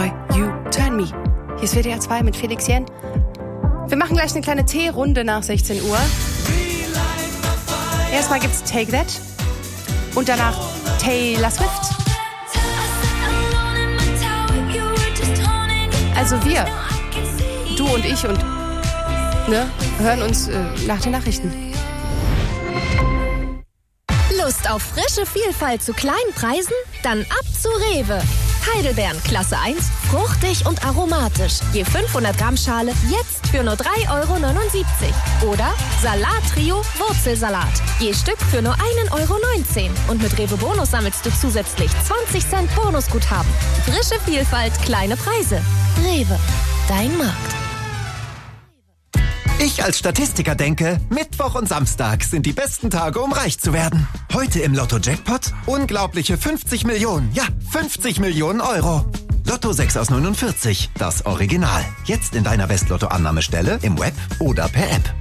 Boy, You Turn Me. Hier ist WDR 2 mit Felix Jen. Wir machen gleich eine kleine Teerunde nach 16 Uhr. Erstmal gibt's Take That und danach Taylor Swift. Also wir, du und ich und hören uns nach den Nachrichten. Lust auf frische Vielfalt zu kleinen Preisen? Dann ab zu Rewe. Heidelbeeren Klasse 1, fruchtig und aromatisch. Je 500 Gramm Schale jetzt für nur 3,79 €. Oder Salat-Trio Wurzelsalat. Je Stück für nur 1,19 €. Und mit Rewe Bonus sammelst du zusätzlich 20 Cent Bonusguthaben. Frische Vielfalt, kleine Preise. Rewe, dein Markt. Ich als Statistiker denke, Mittwoch und Samstag sind die besten Tage, um reich zu werden. Heute im Lotto-Jackpot unglaubliche 50 Millionen. Ja, 50 Millionen Euro. Lotto 6 aus 49, das Original. Jetzt in deiner Westlotto-Annahmestelle, im Web oder per App.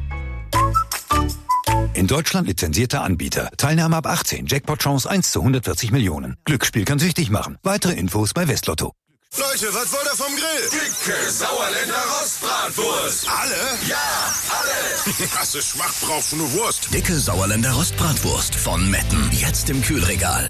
In Deutschland lizenzierter Anbieter. Teilnahme ab 18. Jackpot-Chance 1 zu 140 Millionen. Glücksspiel kann süchtig machen. Weitere Infos bei Westlotto. Leute, was wollt ihr vom Grill? Dicke Sauerländer Rostbratwurst. Alle? Ja, alle. Krasse Schmacht brauchst du nur Wurst. Dicke Sauerländer Rostbratwurst von Metten. Jetzt im Kühlregal.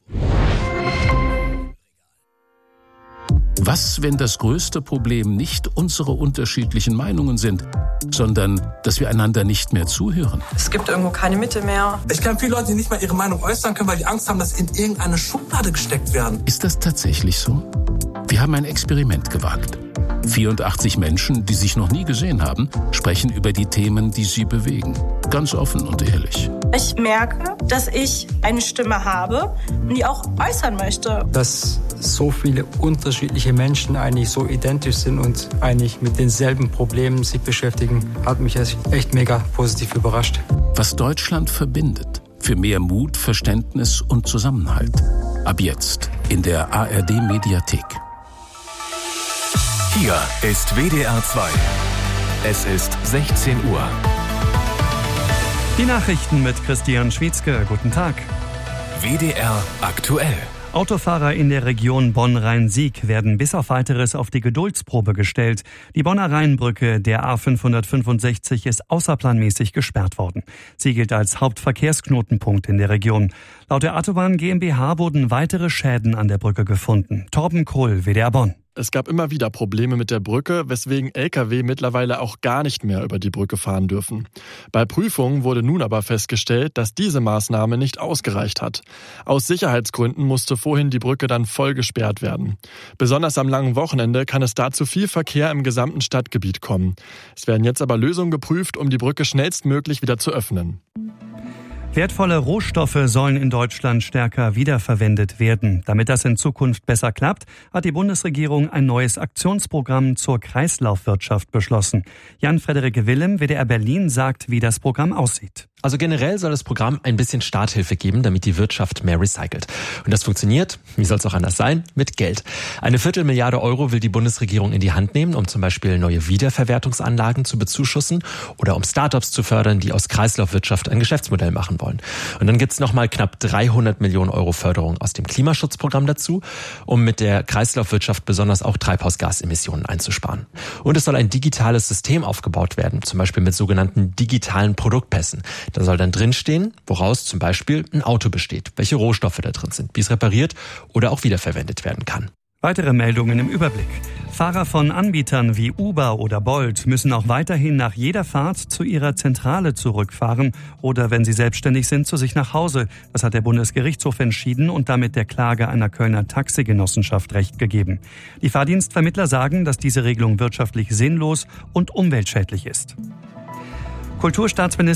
Was, wenn das größte Problem nicht unsere unterschiedlichen Meinungen sind, sondern dass wir einander nicht mehr zuhören? Es gibt irgendwo keine Mitte mehr. Ich kenne viele Leute, die nicht mal ihre Meinung äußern können, weil die Angst haben, dass sie in irgendeine Schublade gesteckt werden. Ist das tatsächlich so? Wir haben ein Experiment gewagt. 84 Menschen, die sich noch nie gesehen haben, sprechen über die Themen, die sie bewegen. Ganz offen und ehrlich. Ich merke, dass ich eine Stimme habe, die auch äußern möchte. Dass so viele unterschiedliche Menschen eigentlich so identisch sind und eigentlich mit denselben Problemen sich beschäftigen, hat mich echt mega positiv überrascht. Was Deutschland verbindet. Für mehr Mut, Verständnis und Zusammenhalt. Ab jetzt in der ARD-Mediathek. Hier ist WDR 2. Es ist 16 Uhr. Die Nachrichten mit Christian Schwietzke. Guten Tag. WDR aktuell. Autofahrer in der Region Bonn-Rhein-Sieg werden bis auf Weiteres auf die Geduldsprobe gestellt. Die Bonner Rheinbrücke der A565 ist außerplanmäßig gesperrt worden. Sie gilt als Hauptverkehrsknotenpunkt in der Region. Laut der Autobahn GmbH wurden weitere Schäden an der Brücke gefunden. Torben Kohl, WDR Bonn. Es gab immer wieder Probleme mit der Brücke, weswegen Lkw mittlerweile auch gar nicht mehr über die Brücke fahren dürfen. Bei Prüfungen wurde nun aber festgestellt, dass diese Maßnahme nicht ausgereicht hat. Aus Sicherheitsgründen musste vorhin die Brücke dann voll gesperrt werden. Besonders am langen Wochenende kann es da zu viel Verkehr im gesamten Stadtgebiet kommen. Es werden jetzt aber Lösungen geprüft, um die Brücke schnellstmöglich wieder zu öffnen. Wertvolle Rohstoffe sollen in Deutschland stärker wiederverwendet werden. Damit das in Zukunft besser klappt, hat die Bundesregierung ein neues Aktionsprogramm zur Kreislaufwirtschaft beschlossen. Jan-Frederik Willem, WDR Berlin, sagt, wie das Programm aussieht. Also generell soll das Programm ein bisschen Starthilfe geben, damit die Wirtschaft mehr recycelt. Und das funktioniert, wie soll es auch anders sein, mit Geld. 250 Milliarden Euro will die Bundesregierung in die Hand nehmen, um zum Beispiel neue Wiederverwertungsanlagen zu bezuschussen oder um Startups zu fördern, die aus Kreislaufwirtschaft ein Geschäftsmodell machen wollen. Und dann gibt's nochmal knapp 300 Millionen Euro Förderung aus dem Klimaschutzprogramm dazu, um mit der Kreislaufwirtschaft besonders auch Treibhausgasemissionen einzusparen. Und es soll ein digitales System aufgebaut werden, zum Beispiel mit sogenannten digitalen Produktpässen. Da soll dann drinstehen, woraus zum Beispiel ein Auto besteht, welche Rohstoffe da drin sind, wie es repariert oder auch wiederverwendet werden kann. Weitere Meldungen im Überblick. Fahrer von Anbietern wie Uber oder Bolt müssen auch weiterhin nach jeder Fahrt zu ihrer Zentrale zurückfahren oder, wenn sie selbstständig sind, zu sich nach Hause. Das hat der Bundesgerichtshof entschieden und damit der Klage einer Kölner Taxigenossenschaft Recht gegeben. Die Fahrdienstvermittler sagen, dass diese Regelung wirtschaftlich sinnlos und umweltschädlich ist. Kulturstaatsminister